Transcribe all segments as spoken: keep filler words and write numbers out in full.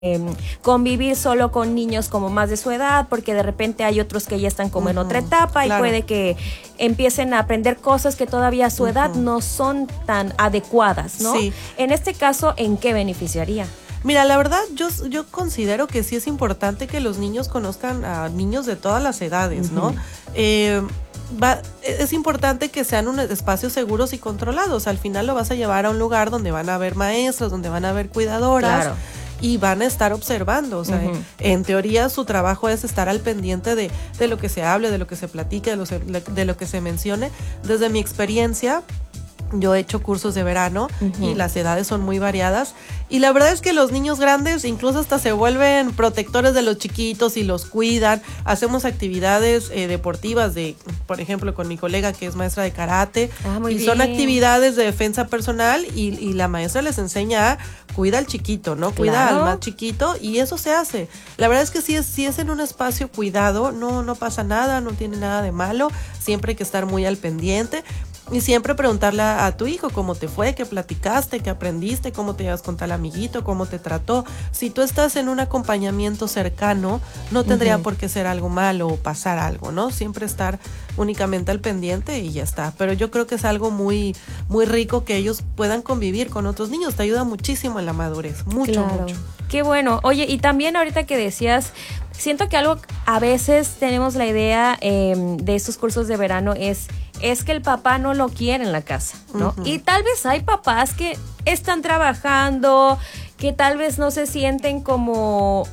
Eh, convivir solo con niños como más de su edad, porque de repente hay otros que ya están como uh-huh. en otra etapa, claro. y puede que empiecen a aprender cosas que todavía a su uh-huh. edad no son tan adecuadas, ¿no? Sí. En este caso, ¿en qué beneficiaría? Mira, la verdad, yo, yo considero que sí es importante que los niños conozcan a niños de todas las edades, uh-huh. ¿no? Eh, Va, es importante que sean unos espacios seguros y controlados. Al final lo vas a llevar a un lugar donde van a haber maestros, donde van a haber cuidadoras, claro. y van a estar observando. O sea, uh-huh. en, en teoría su trabajo es estar al pendiente de, de lo que se hable, de lo que se platique, de lo, de lo que se mencione. Desde mi experiencia, yo he hecho cursos de verano uh-huh. y las edades son muy variadas, y la verdad es que los niños grandes incluso hasta se vuelven protectores de los chiquitos y los cuidan. Hacemos actividades eh, deportivas de, por ejemplo, con mi colega que es maestra de karate, ah, muy y bien. Son actividades de defensa personal, y, y la maestra les enseña a cuida al chiquito, ¿no? Cuida claro. al más chiquito, y eso se hace. La verdad es que si es, si es en un espacio cuidado, no, no pasa nada, no tiene nada de malo. Siempre hay que estar muy al pendiente. Y siempre preguntarle a, a tu hijo cómo te fue, qué platicaste, qué aprendiste, cómo te llevas con tal amiguito, cómo te trató. Si tú estás en un acompañamiento cercano, no tendría uh-huh. por qué ser algo malo o pasar algo, ¿no? Siempre estar únicamente al pendiente y ya está. Pero yo creo que es algo muy, muy rico que ellos puedan convivir con otros niños. Te ayuda muchísimo en la madurez, mucho, claro. mucho. Qué bueno. Oye, y también ahorita que decías, siento que algo, a veces tenemos la idea eh, de estos cursos de verano es... es que el papá no lo quiere en la casa, ¿no? Uh-huh. Y tal vez hay papás que están trabajando, que tal vez no se sienten como...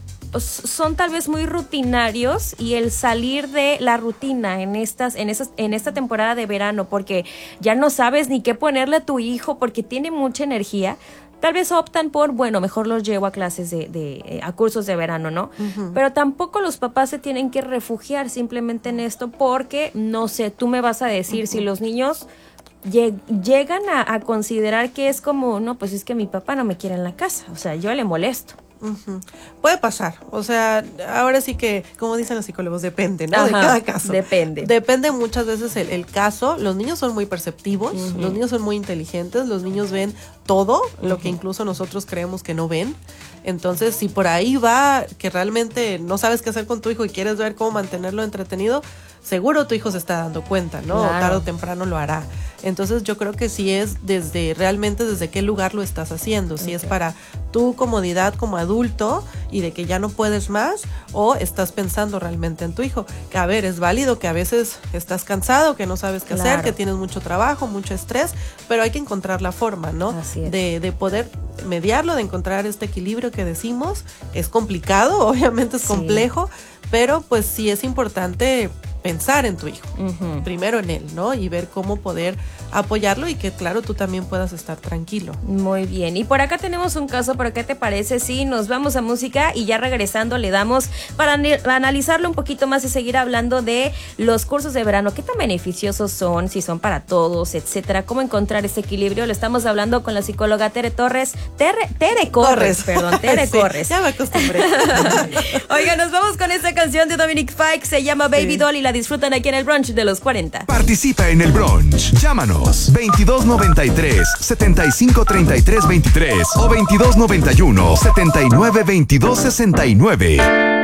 son tal vez muy rutinarios, y el salir de la rutina en estas, en esas, en esta temporada de verano, porque ya no sabes ni qué ponerle a tu hijo porque tiene mucha energía, tal vez optan por, bueno, mejor los llevo a clases de, de a cursos de verano, ¿no? Uh-huh. Pero tampoco los papás se tienen que refugiar simplemente en esto, porque, no sé, tú me vas a decir, uh-huh. si los niños lleg- llegan a, a considerar que es como, no, pues es que mi papá no me quiere en la casa, o sea, yo le molesto. Uh-huh. Puede pasar, o sea, ahora sí que, como dicen los psicólogos, depende, ¿no? Ajá, de cada caso. Depende. Depende muchas veces el, el caso. Los niños son muy perceptivos, uh-huh. los niños son muy inteligentes, los niños ven todo, uh-huh. lo que incluso nosotros creemos que no ven. Entonces, si por ahí va que realmente no sabes qué hacer con tu hijo y quieres ver cómo mantenerlo entretenido, seguro tu hijo se está dando cuenta, ¿no? Claro. O tarde o temprano lo hará. Entonces yo creo que sí es desde, realmente desde qué lugar lo estás haciendo. Si okay. es para tu comodidad como adulto y de que ya no puedes más, o estás pensando realmente en tu hijo. Que a ver, es válido que a veces estás cansado, que no sabes qué claro. hacer, que tienes mucho trabajo, mucho estrés, pero hay que encontrar la forma, ¿no? Así es. De, de poder mediarlo, de encontrar este equilibrio que decimos. Es complicado, obviamente es sí. complejo, pero pues sí es importante pensar en tu hijo, uh-huh. primero en él, ¿no? Y ver cómo poder apoyarlo y que, claro, tú también puedas estar tranquilo. Muy bien. Y por acá tenemos un caso, pero ¿qué te parece si nos vamos a música y ya regresando le damos para analizarlo un poquito más y seguir hablando de los cursos de verano? ¿Qué tan beneficiosos son? Si son para todos, etcétera. ¿Cómo encontrar ese equilibrio? Lo estamos hablando con la psicóloga Tere Torres. Tere, Tere Corres, Corres. perdón, Tere sí, Corres. Ya me acostumbré. Oiga, nos vamos con esta canción de Dominic Fike. Se llama Baby sí. Doll y la disfrutan aquí en el brunch de los cuarenta. Participa en el brunch. Llámanos veintidós noventa y tres, setenta y cinco treinta y tres veintitrés o veintidós noventa y uno, setenta y nueve veintidós sesenta y nueve.